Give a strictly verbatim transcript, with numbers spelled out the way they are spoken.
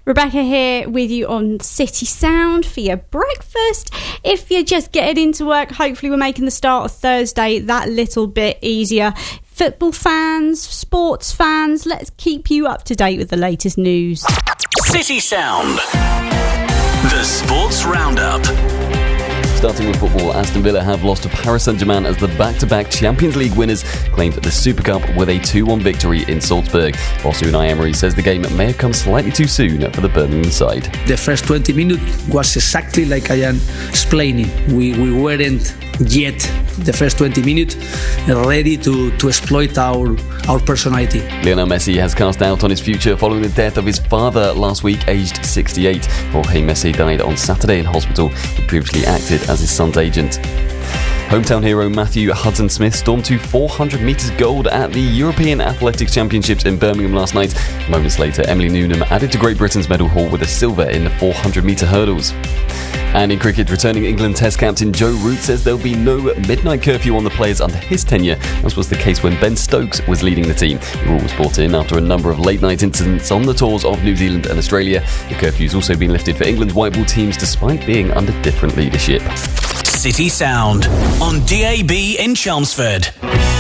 Rebecca here with you on City Sound for your breakfast. If you're just getting into work, hopefully we're making the start of Thursday that little bit easier. Football fans, sports fans, let's keep you up to date with the latest news. City Sound, the Sports Roundup. Starting with football, Aston Villa have lost to Paris Saint-Germain as the back-to-back Champions League winners claimed the Super Cup with a two one victory in Salzburg. Boss Unai Emery says the game may have come slightly too soon for the Birmingham side. The first twenty minutes was exactly like I am explaining. We, we weren't yet, the first twenty minutes, ready to, to exploit our, our personality. Lionel Messi has cast doubt on his future following the death of his father last week, aged sixty-eight. Jorge Messi died on Saturday in hospital. He previously acted as his son's agent. Hometown hero Matthew Hudson-Smith stormed to four hundred metres gold at the European Athletics Championships in Birmingham last night. Moments later, Emily Newnham added to Great Britain's medal haul with a silver in the four hundred metre hurdles. And in cricket, returning England Test captain Joe Root says there'll be no midnight curfew on the players under his tenure, as was the case when Ben Stokes was leading the team. The rule was brought in after a number of late-night incidents on the tours of New Zealand and Australia. The curfew's also been lifted for England's white ball teams despite being under different leadership. City Sound on D A B in Chelmsford.